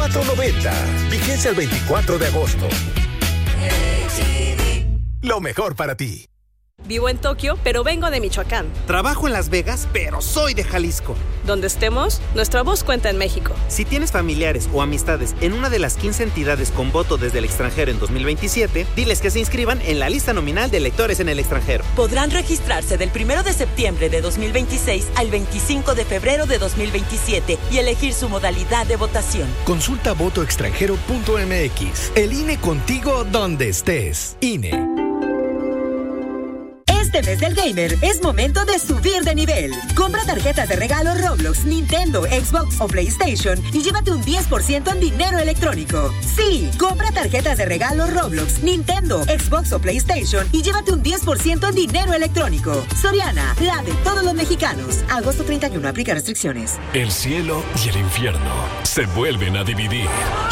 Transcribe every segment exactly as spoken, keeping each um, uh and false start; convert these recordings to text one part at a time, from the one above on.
veinticuatro noventa. Vigencia el veinticuatro de agosto. Lo mejor para ti. Vivo en Tokio, pero vengo de Michoacán. Trabajo en Las Vegas, pero soy de Jalisco. Donde estemos, nuestra voz cuenta en México. Si tienes familiares o amistades en una de las quince entidades con voto desde el extranjero en dos mil veintisiete, diles que se inscriban en la lista nominal de electores en el extranjero. Podrán registrarse del primero de septiembre de dos mil veintiséis al veinticinco de febrero de dos mil veintisiete y elegir su modalidad de votación. Consulta voto extranjero punto m x. El I N E contigo donde estés. I N E. Este mes del gamer es momento de subir de nivel. Compra tarjetas de regalo Roblox, Nintendo, Xbox o PlayStation y llévate un diez por ciento en dinero electrónico. Sí, compra tarjetas de regalo Roblox, Nintendo, Xbox o PlayStation y llévate un diez por ciento en dinero electrónico. Soriana, la de todos los mexicanos. Agosto treinta y uno, aplica restricciones. El cielo y el infierno se vuelven a dividir.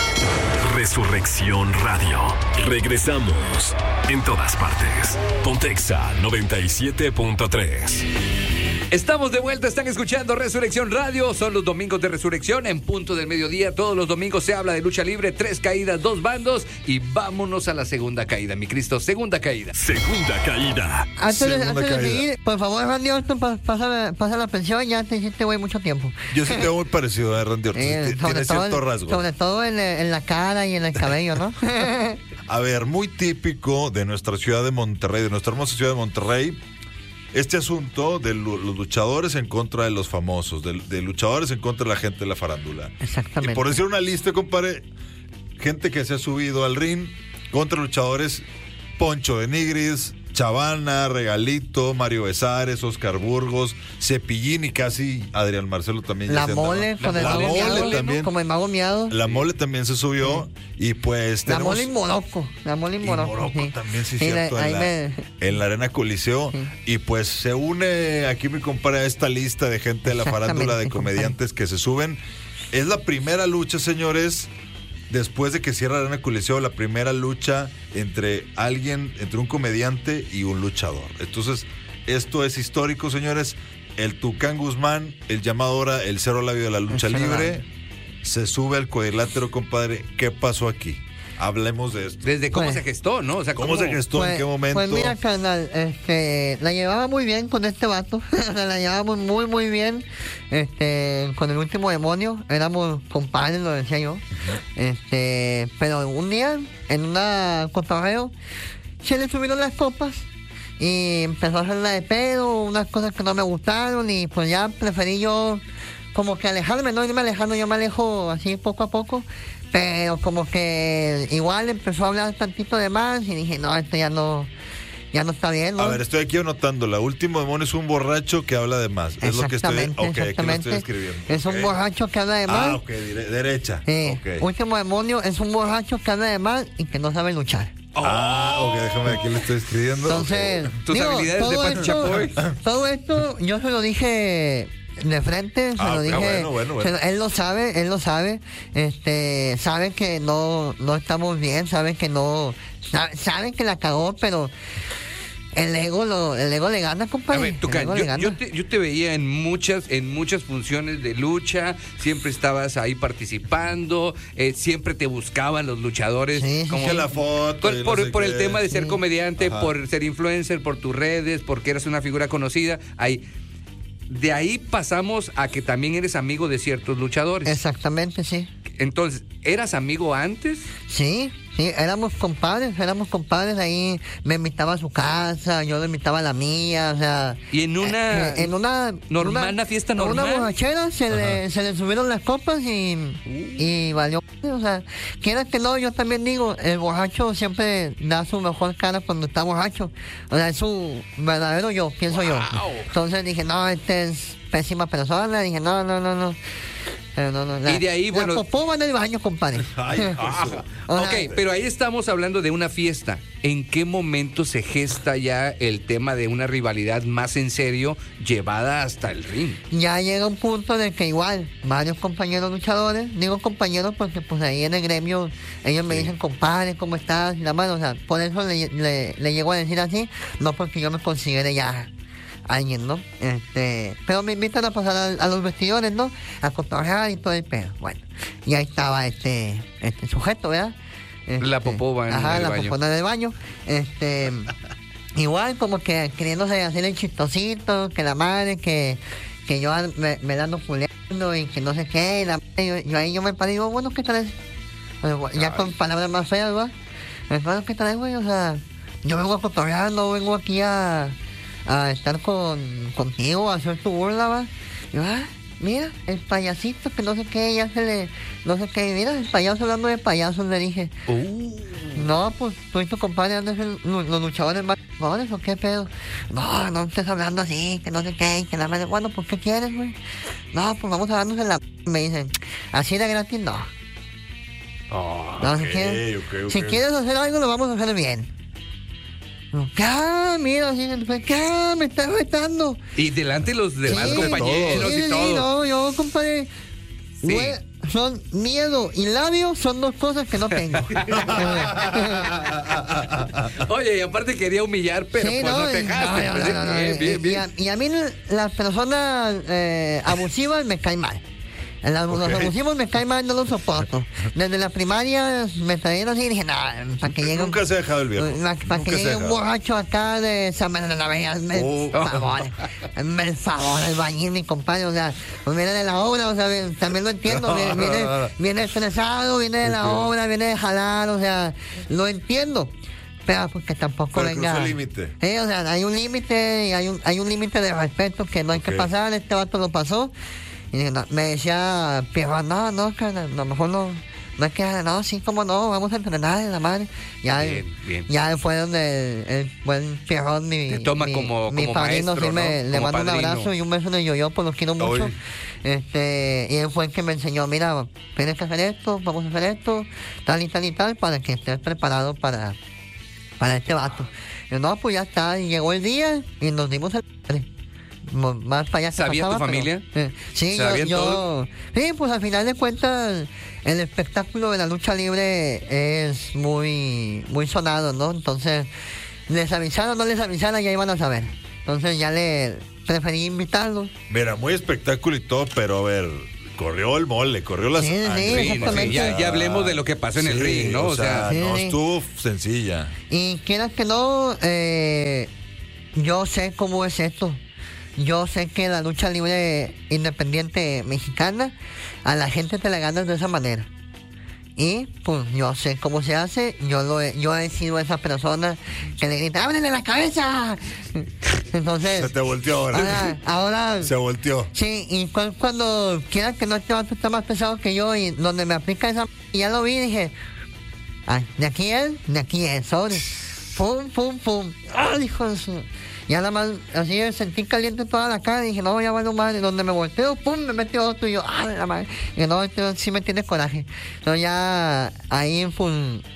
Resurrección Radio. Regresamos en todas partes. Pontexa noventa y siete punto tres. Estamos de vuelta, están escuchando Resurrección Radio. Son los domingos de Resurrección en punto del mediodía. Todos los domingos se habla de lucha libre, tres caídas, dos bandos. Y vámonos a la segunda caída, mi Cristo. Segunda caída. Segunda caída. Antes, de, Segunda antes de caída. seguir, por favor, Randy Orton, pa- pasa, pasa la pensión. Ya te hiciste güey mucho tiempo. Yo sí te veo muy parecido a Randy Orton. Eh, Sí, sobre tiene todo cierto en- rasgo. Sobre todo en, en la cara y en el cabello, ¿no? A ver, muy típico de nuestra ciudad de Monterrey, de nuestra hermosa ciudad de Monterrey, este asunto de lu- los luchadores en contra de los famosos, de, de luchadores en contra de la gente de la farándula. Exactamente. Y por decir una lista, compadre, gente que se ha subido al ring contra luchadores: Poncho de Nigris, Chavana, Regalito, Mario Besares, Oscar Burgos, Cepillín y casi Adrián Marcelo también. ya La se andaba. mole con el La mago mole miado, también. como el mago miado. La mole también se subió y pues La tenemos... mole y Morocco. La mole y Morocco. Morocco sí. también, sí, Sí, cierto, ahí en, la, me- en la Arena Coliseo. Sí. Y pues se une aquí mi compadre a esta lista de gente de la farándula de Exactamente, comediantes que se suben. Es la primera lucha, señores, después de que cierra la Arena Coliseo, la primera lucha entre alguien, entre un comediante y un luchador. Entonces, esto es histórico, señores. El Tucán Guzmán, el llamado ahora el Cero Labio de la lucha El Cero libre, Labio. se sube al cuadrilátero, compadre. ¿Qué pasó aquí? Hablemos de esto. Desde cómo Pues, se gestó, ¿no? O sea, ¿Cómo se gestó? ¿En Pues- qué momento? Pues mira, carnal, este, la llevaba muy bien con este vato. La llevábamos muy, muy bien. Este, con el último demonio. Éramos compadres, lo decía yo. Este, pero un día, en una cotorreo, se le subieron las copas. Y empezó a hacerla de pedo, unas cosas que no me gustaron. Y pues ya preferí yo como que alejarme, no irme alejando, yo me alejo así poco a poco. Pero como que igual empezó a hablar tantito de más y dije, no, esto ya no, ya no está bien, ¿no? A ver, estoy aquí anotando. La último demonio es un borracho que habla de más. Es lo que estoy. Exactamente, Ok, aquí lo exactamente. estoy escribiendo. Es un Ok. borracho que habla de más. Ah, ok, dire- derecha. Sí. Ok. Último demonio es un borracho que habla de más y que no sabe luchar. Ah, ok, déjame aquí lo estoy escribiendo. Entonces, Tus digo, habilidades de todo Pancho esto, Chapoy. todo esto yo se lo dije de frente, se Ah, lo ok, dije, bueno, bueno, bueno. se lo- él lo sabe, él lo sabe, este, sabe que no, no estamos bien, sabe que no, sabe, sabe que la cagó, pero el ego, lo, el ego le gana, A compadre. ver, el Tucán, ego le yo, gana. yo te, yo te veía en muchas, en muchas funciones de lucha, siempre estabas ahí participando, eh, siempre te buscaban los luchadores. Sí, sí, como- Que la foto. Por, y no por- sé por el qué. tema de ser Sí. comediante, Ajá. por ser influencer, por tus redes, porque eras una figura conocida. Ahí, de ahí pasamos a que también eres amigo de ciertos luchadores. Exactamente, sí. Entonces, ¿eras amigo antes? Sí, sí, éramos compadres, éramos compadres, ahí me invitaba a su casa, yo le invitaba a la mía, o sea... Y en una... eh, en una... normal, una, una fiesta en normal. Una borrachera se le, se le subieron las copas y, y valió, o sea, quieras que no, yo también digo, el borracho siempre da su mejor cara cuando está borracho, o sea, es su verdadero yo, pienso yo. Entonces dije, no, este es pésima persona, dije, no, no, no, no. Pero no, no, la, Y de ahí, la bueno- popó va en el baño, compadre. Ay, O sea, Ok, pero ahí estamos hablando de una fiesta. ¿En qué momento se gesta ya el tema de una rivalidad más en serio llevada hasta el ring? ya llega un punto de que igual varios compañeros luchadores, digo compañeros porque pues ahí en el gremio ellos me dicen, compadre, ¿cómo estás? Y la mano, o sea, por eso le, le, le llego a decir así, no porque yo me considere ya alguien, ¿no? Este, pero me invitan a pasar a, a los vestidores, ¿no? A cotorrear y todo el pedo. Bueno, y ahí estaba este, este sujeto, ¿verdad? Este, la popoba en ajá, el la baño. popona del baño. Este, igual como que queriéndose hacer el chistosito, que la madre, que, que yo me, me dando culeando y que no sé qué. Y la madre, yo, yo ahí yo me paré y digo, bueno, ¿qué tal? Bueno, ya con palabras más feas, ¿verdad? Hermano, ¿qué tal, güey? O sea, yo vengo a cotorrear, no vengo aquí a, a estar con, contigo, a hacer tu burla, ¿va? Y yo, ah, mira, el payasito, que no sé qué, ya se le, no sé qué, mira, el payaso hablando de payasos, le dije. Uh. No, pues tú y tu compadre andas en los luchadores más chingones, ¿o qué pedo? No, no estés hablando así, que no sé qué, que la madre, bueno, pues ¿qué quieres, güey? No, pues vamos a darnos en la... Me dicen, así de gratis, no. Oh, no, okay, si quieres, okay, okay. si quieres hacer algo, lo vamos a hacer bien. ¿Qué? Mira, ¿qué? Me estás retando. Y delante de los demás sí, compañeros sí, y sí, todo. No, yo, compadre. Sí. Güey, son miedo y labio, son dos cosas que no tengo. Oye, y aparte quería humillar, pero sí, pues no, no te dejaste. No, Pues, no, no, no, bien, bien, y, bien. a, y a mí las personas eh, abusivas me caen mal. Los, okay. los abusivos me caen mal, no los soporto. Desde la primaria me traían así y dije, nada, para que llegue. Nunca se ha dejado el viejo. Para que llegue un borracho acá de San Bernardo, hazme el favor. Hazme el favor, el bañil, mi compadre. O sea, pues viene de la obra, o sea, también lo entiendo. Viene, viene, viene estresado, viene de la obra, viene de jalar, o sea, lo entiendo. Pero porque tampoco pero venga. Cruzó el límite. Sí, o sea, hay un límite y hay un, hay un límite de respeto que no hay okay. que pasar. Este vato lo pasó. Y no, me decía, Pierro, no, no, que a lo mejor no, no es que, no, sí, como no, vamos a entrenar en la madre. Ya, bien, bien. Ya fue donde el, el buen Pierro, mi, te toma mi, como, mi como padrino, maestro, sí, me, ¿no? le como mando padrino. un abrazo y un beso de yo-yo, pues los quiero mucho. Este, y él fue el que me enseñó, mira, tienes que hacer esto, vamos a hacer esto, tal y tal y tal, para que estés preparado para, para este vato. Y no, pues ya está, y llegó el día y nos dimos el... más para allá. ¿Sabía pasaba, tu familia? Pero, eh, sí, yo, yo sí, pues al final de cuentas el espectáculo de la lucha libre es muy muy sonado, ¿no? Entonces, les avisaron o no les avisaron, ya iban a saber. Entonces ya le preferí invitarlos. Mira, muy espectáculo y todo, pero a ver, corrió el mole, corrió las... Sí, sí, sí, ya, ya hablemos de lo que pasó en sí, el ring, ¿no? O sea, sí, no sí. estuvo sencilla. Y quieras que no, eh, yo sé cómo es esto. Yo sé que la lucha libre independiente mexicana, a la gente te la ganas de esa manera. Y pues yo sé cómo se hace, yo lo he, yo he sido esa persona que le grita, ¡ábrele la cabeza! Entonces... Se te volteó ahora. Ahora... ahora se volteó. Sí, y cuando, cuando quieras que no, este vato está más pesado que yo y donde me aplica esa... Y ya lo vi y dije, ay, de aquí es, de aquí es, sobre. Pum, pum, pum. ¡Ah, hijo de su... Ya nada más, así sentí caliente toda la cara y dije, no, ya va madre, donde me volteo, pum, me metió otro y yo, ah, la madre. Y no, esto sí me tiene coraje. Entonces ya ahí pues,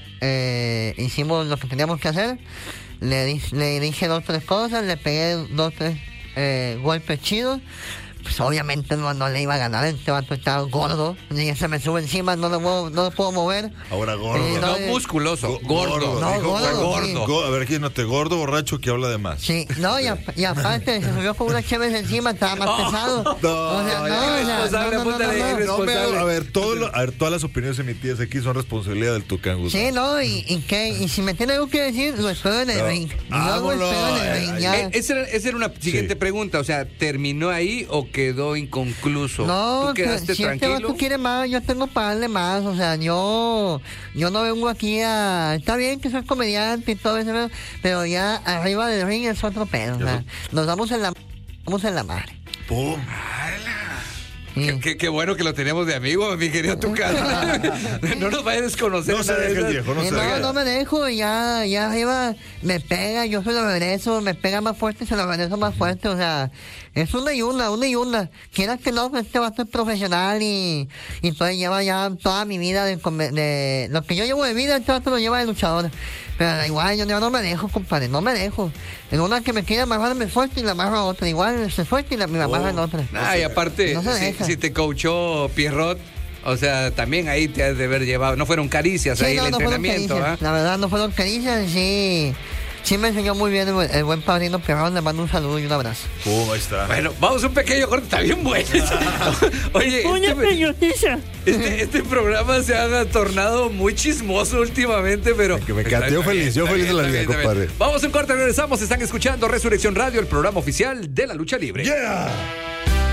eh, hicimos lo que teníamos que hacer. Le, di, le dije dos, tres cosas, le pegué dos, tres eh, golpes chidos. Pues obviamente no, no le iba a ganar, este vato estaba gordo, y se me sube encima, no lo puedo, no lo puedo mover. Ahora gordo. Eh, no, no musculoso, gordo. gordo. No, Dijo, gordo. gordo. Sí. Go, a ver, aquí no te gordo, borracho, que habla de más. Sí, no, y, a, y aparte se subió con una chévere encima, estaba más Oh, pesado. No, o sea, no, irresponsable, o sea, no, no, apúntale, no, no, no. No me, responsable. a, ver, todo lo, a ver, todas las opiniones emitidas aquí son responsabilidad del Tucán Guzmán. Sí, no, y, y qué, y si me tiene algo que decir, lo espero en el No. ring. Yo lo Vámonos. espero en el ring, ya. Eh, esa, era, esa era una siguiente Sí. pregunta, o sea, ¿terminó ahí o quedó inconcluso? No, ¿Tú quedaste si este tranquilo? vato quiere más, yo tengo para darle más. O sea, yo yo no vengo aquí a... Está bien que soy comediante y todo eso, pero ya arriba del ring es otro pedo. O sea, nos damos en la... Vamos en la madre. ¡Pum! Sí. Qué, qué, qué bueno que lo teníamos de amigo, mi querido Tucán. No nos vaya a desconocer. No se una de deje el esas. viejo, no Eh, se no, deje. no me dejo, ya, ya arriba me pega, yo se lo regreso, me pega más fuerte, se lo regreso más fuerte, o sea, es una y una, una y una. Quieras que no, este vato es profesional y, y entonces lleva ya toda mi vida de, come- de lo que yo llevo de vida, este vato lo lleva de luchador. Pero igual, yo, yo no me dejo, compadre, no me dejo. En una que me quiere amarrar me suelto y la amarro a otra, igual se suelta y la, me amarra en otra. Ah, y aparte, No se si, deja. si te coachó Pierrot, o sea, también ahí te has de haber llevado, no fueron caricias Sí, ahí no, el no fueron entrenamiento, caricias. ¿ah? La verdad, no fueron caricias, sí. sí me enseñó muy bien el, el buen padrino Perrón. Le mando un saludo y un abrazo. Uh, ahí está. Bueno, vamos a un pequeño corte, está bien bueno. Oye, Una peyotiza. Este, este programa se ha tornado muy chismoso últimamente, pero... Que me quedé yo feliz, yo feliz de la vida, compadre. Vamos a un corte, regresamos. Están escuchando Resurrección Radio, el programa oficial de la lucha libre. ¡Yeah!